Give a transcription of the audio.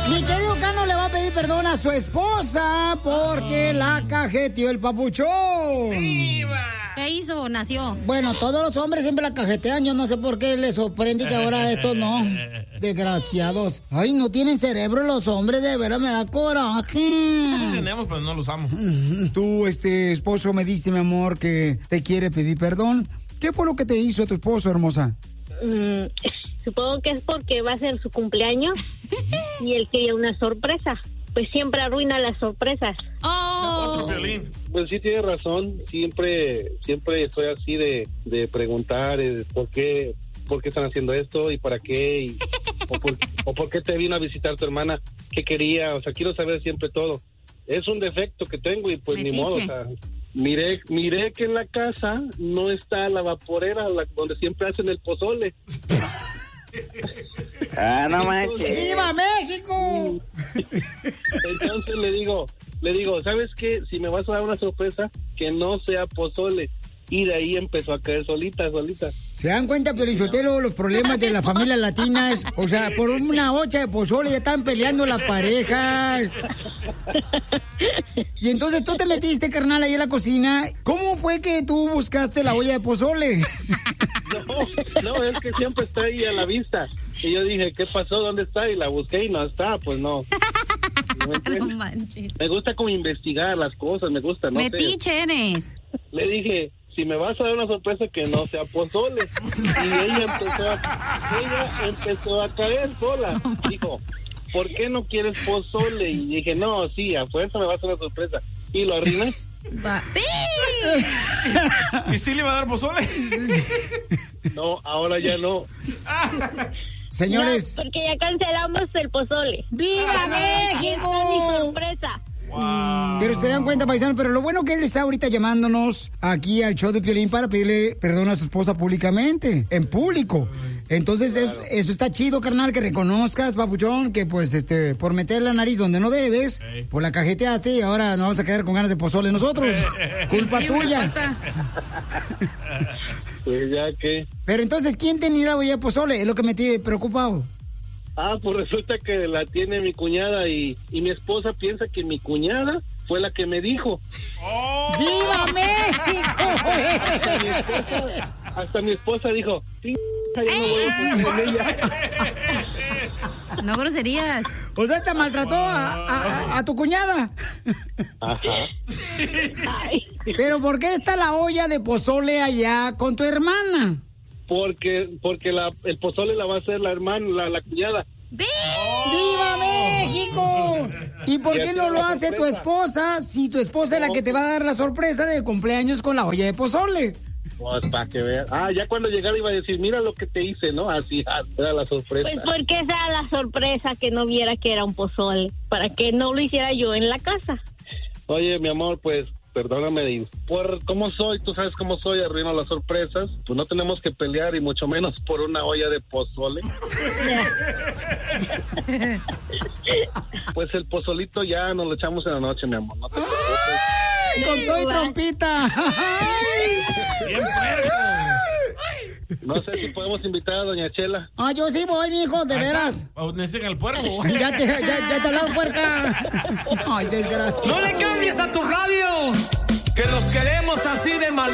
Mi querido Cano le va a pedir perdón a su esposa porque la cajeteó el papuchón. ¡Viva! ¿Qué hizo? Nació. Bueno, todos los hombres siempre la cajetean. Yo no sé por qué les sorprende que ahora estos no. Desgraciados. Ay, no tienen cerebro los hombres, de veras me da coraje. Tenemos, pero no lo usamos. Tu esposo me dice, mi amor, que te quiere pedir perdón. ¿Qué fue lo que te hizo tu esposo, hermosa? Supongo que es porque va a ser su cumpleaños y él quería una sorpresa. Pues siempre arruina las sorpresas. Otro violín. Pues sí, tiene razón. Siempre soy así de preguntar ¿por qué están haciendo esto y para qué? O por qué te vino a visitar tu hermana, qué quería. O sea, quiero saber siempre todo. Es un defecto que tengo y pues Metiche. ni modo. O sea, miré que en la casa no está la vaporera donde siempre hacen el pozole. No manches. ¡Viva México! Entonces le digo, ¿sabes qué? Si me vas a dar una sorpresa, que no sea pozole. Y de ahí empezó a caer solita. ¿Se dan cuenta, Piolichotelo, los problemas de las familias latinas? O sea, por una olla de pozole ya están peleando las parejas. Y entonces tú te metiste, carnal, ahí en la cocina. ¿Cómo fue que tú buscaste la olla de pozole? No, es que siempre está ahí a la vista. Y yo dije, ¿qué pasó? ¿Dónde está? Y la busqué y no está, pues no. No manches. Me gusta como investigar las cosas, me gusta, ¿no? Metiche eres. Le dije, si me vas a dar una sorpresa que no sea pozole. Y ella empezó a caer sola. Dijo, ¿por qué no quieres pozole? Y dije, no, sí, a fuerza me vas a dar una sorpresa. Y lo arruiné. ¿Y sí le va a dar pozole? No, ahora ya no. Señores. No, porque ya cancelamos el pozole. ¡Viva México! Mi sorpresa. Wow. Pero se dan cuenta, paisano, pero lo bueno que él está ahorita llamándonos aquí al show de Piolín para pedirle perdón a su esposa públicamente, en público. Entonces, claro. Eso está chido, carnal, que reconozcas, papuchón, que pues por meter la nariz donde no debes, pues la cajeteaste y ahora nos vamos a quedar con ganas de pozole nosotros. Culpa tuya. Pues ya que... Pero entonces, ¿quién tenía la olla de pozole? Es lo que me tiene preocupado. Pues resulta que la tiene mi cuñada y mi esposa piensa que mi cuñada fue la que me dijo. ¡Oh! ¡Viva México! Hasta mi esposa dijo, ya no voy a estar con ella. No groserías. O sea, ¿te maltrató a tu cuñada? Ajá. ¿Pero por qué está la olla de pozole allá con tu hermana? Porque el pozole la va a hacer la hermana, la cuñada. ¡Viva México! ¿Y por qué no lo hace tu esposa si tu esposa es la que te va a dar la sorpresa del cumpleaños con la olla de pozole? Pues para que veas. Ya cuando llegara iba a decir, mira lo que te hice, ¿no? Así era la sorpresa. Pues porque esa era la sorpresa, que no viera que era un pozole, para que no lo hiciera yo en la casa. Oye, mi amor, pues perdóname, por cómo soy, tú sabes cómo soy, arruino las sorpresas, pues no tenemos que pelear y mucho menos por una olla de pozole. Pues el pozolito ya nos lo echamos en la noche, mi amor, no te preocupes. ¡Con todo y trompita! ¡Bien puerco! No sé si podemos invitar a doña Chela. Yo sí voy, mijo, de veras. Necesitan al puerco. Ya te hablaba, puerca. Ay, desgracia. No le cambies a tu radio, que los queremos así de mal.